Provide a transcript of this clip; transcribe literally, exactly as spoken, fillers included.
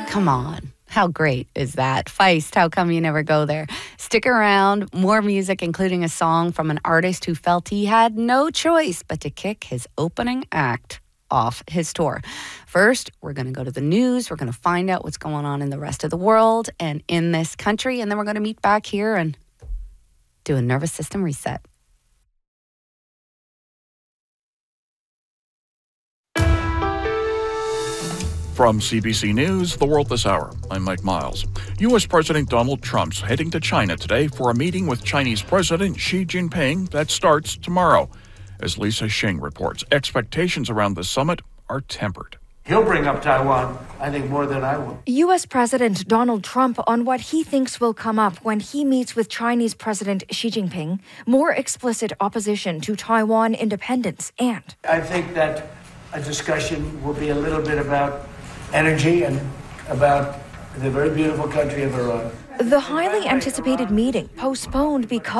Come on. How great is that? Feist, how come you never go there? Stick around. More music, including a song from an artist who felt he had no choice but to kick his opening act off his tour. First, we're going to go to the news. We're going to find out what's going on in the rest of the world and in this country. And then we're going to meet back here and do a nervous system reset. From C B C News, The World This Hour, I'm Mike Miles. U S. President Donald Trump's heading to China today for a meeting with Chinese President Xi Jinping that starts tomorrow. As Lisa Xing reports, expectations around the summit are tempered. He'll bring up Taiwan, I think, more than I will. U S. President Donald Trump on what he thinks will come up when he meets with Chinese President Xi Jinping, more explicit opposition to Taiwan independence, and I think that a discussion will be a little bit about energy and about the very beautiful country of Iran. The highly anticipated meeting postponed because